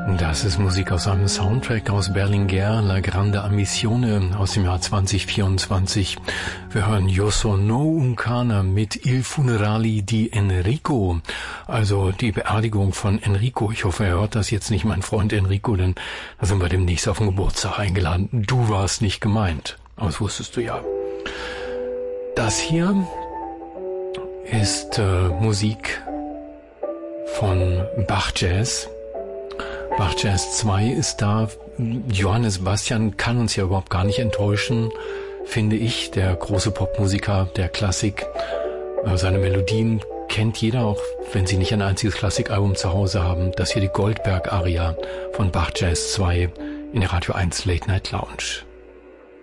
Das ist Musik aus einem Soundtrack aus Berlinguer, La Grande Ammissione aus dem Jahr 2024. Wir hören Io sono un cane mit Il funerali di Enrico, also die Beerdigung von Enrico. Ich hoffe, er hört das jetzt nicht, mein Freund Enrico, denn da sind wir demnächst auf den Geburtstag eingeladen. Du warst nicht gemeint, aber das wusstest du ja. Das hier ist Musik von Bach Jazz. Bach Jazz 2 ist da. Johannes Sebastian kann uns ja überhaupt gar nicht enttäuschen, finde ich. Der große Popmusiker der Klassik. Seine Melodien kennt jeder, auch wenn sie nicht ein einziges Klassikalbum zu Hause haben. Das hier die Goldberg-Aria von Bach Jazz 2 in der Radio 1 Late Night Lounge.